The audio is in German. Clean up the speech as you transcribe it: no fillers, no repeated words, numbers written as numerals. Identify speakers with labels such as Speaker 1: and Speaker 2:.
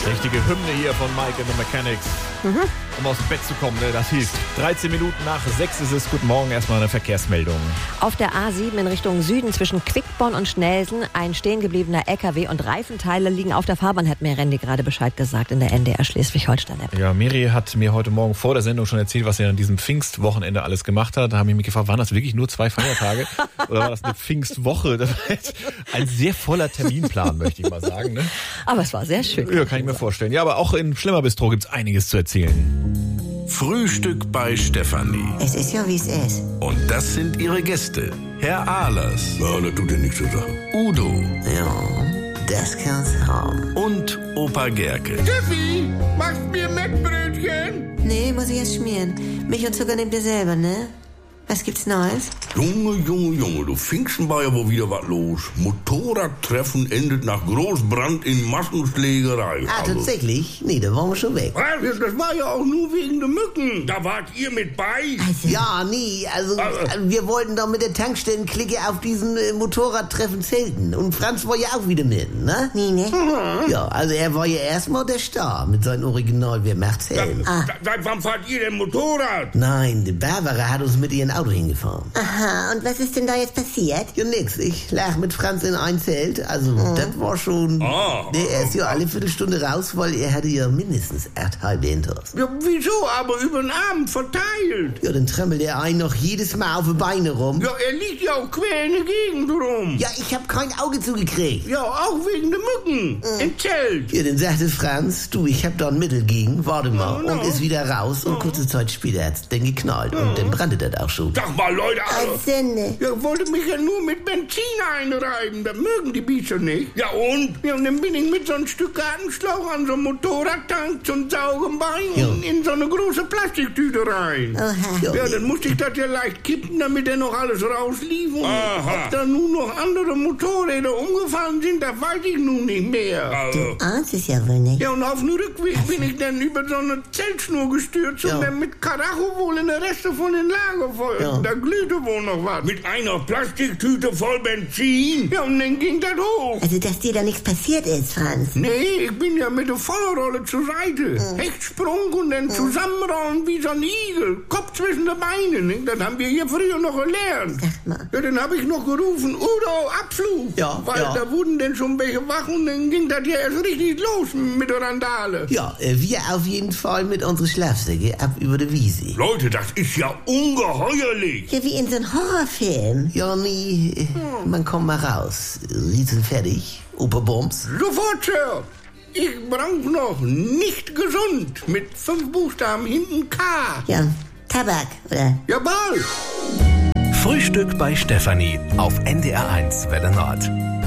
Speaker 1: Richtige Hymne hier von Mike and the Mechanics. Um aus dem Bett zu kommen, das hilft. 13 Minuten nach 6 ist es. Guten Morgen, erstmal eine Verkehrsmeldung.
Speaker 2: Auf der A7 in Richtung Süden zwischen Quickborn und Schnelsen ein stehengebliebener LKW und Reifenteile liegen auf der Fahrbahn, hat mir Randy gerade Bescheid gesagt in der NDR Schleswig-Holstein-App.
Speaker 1: Ja, Miri hat mir heute Morgen vor der Sendung schon erzählt, was er an diesem Pfingstwochenende alles gemacht hat. Da haben wir mich gefragt, waren das wirklich nur 2 Feiertage? Oder war das eine Pfingstwoche? Das war jetzt ein sehr voller Terminplan, möchte ich mal sagen. Ne?
Speaker 2: Aber es war sehr schön.
Speaker 1: Ja, kann ich mir vorstellen. Ja, aber auch in Schlemmerbistro gibt's einiges zu erzählen.
Speaker 3: Frühstück bei Stefanie.
Speaker 4: Es ist ja, wie es ist.
Speaker 3: Und das sind ihre Gäste. Herr Ahlers.
Speaker 5: Ja, das tut dir nichts zu sagen.
Speaker 3: Udo.
Speaker 4: Ja, das kann's haben.
Speaker 3: Und Opa Gerke.
Speaker 5: Steffi, machst mir Mettbrötchen?
Speaker 4: Nee, muss ich erst schmieren. Milch und Zucker nehmt ihr selber, ne? Was gibt's Neues?
Speaker 5: Junge, du Pfingsten war ja wohl wieder was los. Motorradtreffen endet nach Großbrand in Massenschlägerei.
Speaker 4: Tatsächlich? Nee, da waren wir schon weg.
Speaker 5: Was? Das war ja auch nur wegen der Mücken. Da wart ihr mit bei?
Speaker 4: Ja, nie. Also, wir wollten doch mit der Tankstellenklicke auf diesen Motorradtreffen zelten. Und Franz war ja auch wieder mit, ne? Nee, ne? Ja, also er war ja erstmal der Star mit seinem Original Wer macht's Helm.
Speaker 5: Seit wann fahrt ihr denn Motorrad?
Speaker 4: Nein, die Barbara hat uns mit ihrem Auto hingefahren.
Speaker 6: Aha, und was ist denn da jetzt passiert?
Speaker 4: Ja, nix. Ich lag mit Franz in ein Zelt. Also, das war schon... Nee, er ist ja alle Viertelstunde raus, weil er hatte ja mindestens 8 halbe Hinters.
Speaker 5: Ja, wieso? Aber über den Abend verteilt.
Speaker 4: Ja, dann tremmelt er einen noch jedes Mal auf die Beine rum.
Speaker 5: Ja, er liegt ja auch quer in der Gegend rum.
Speaker 4: Ja, ich hab kein Auge zugekriegt.
Speaker 5: Ja, auch wegen der Mücken. Im Zelt.
Speaker 4: Ja, dann sagte Franz, du, ich hab da ein Mittel gegen, warte mal. Und ist wieder raus und kurze Zeit später hat's dann geknallt. Und dann brannte das auch schon.
Speaker 5: Sag mal, Leute,
Speaker 6: Sünde.
Speaker 5: ja, wollte mich ja nur mit Benzin einreiben. Das mögen die Biester nicht. Ja, und? Ja, und dann bin ich mit so einem Stück Gartenschlauch an so einem Motorradtank zum Saugenbein in so eine große Plastiktüte rein.
Speaker 6: Oha.
Speaker 5: Ja, dann musste ich das ja leicht kippen, damit er noch alles rauslief. Und ob da nun noch andere Motorräder umgefahren sind, das weiß ich nun nicht mehr.
Speaker 6: Ahnst es ja wohl nicht.
Speaker 5: Ja, und auf dem Rückweg bin ich dann über so eine Zeltschnur gestürzt und dann mit Karacho wohl in der Reste von den Lagerfeuern.
Speaker 4: Ja.
Speaker 5: Da glühte wohl noch was. Mit einer Plastiktüte voll Benzin. Ja, und dann ging das hoch.
Speaker 6: Also, dass dir da nichts passiert ist, Franz.
Speaker 5: Nee, ich bin ja mit der Feuerrolle zur Seite. Hechtsprung und dann zusammenrollen wie so ein Igel. Kopf zwischen den Beinen. Nicht? Das haben wir hier früher noch gelernt.
Speaker 6: Sag mal.
Speaker 5: Ja, dann habe ich noch gerufen, Udo, Abflug.
Speaker 4: Ja,
Speaker 5: Weil
Speaker 4: ja.
Speaker 5: da wurden denn schon welche wach und dann ging das ja erst richtig los mit der Randale.
Speaker 4: Ja, wir auf jeden Fall mit unseren Schlafsäcke ab über die Wiese.
Speaker 5: Leute, das ist ja ungeheuerlich.
Speaker 6: Ja, wie in so einem Horrorfilm.
Speaker 4: Ja, nee, man kommt mal raus. Riesen fertig, Operbums.
Speaker 5: Sofort, Sir. Ich brauch noch nicht gesund mit 5 Buchstaben hinten K.
Speaker 6: Ja, Tabak, oder?
Speaker 5: Jawohl.
Speaker 3: Frühstück bei Stefanie auf NDR1 Welle Nord.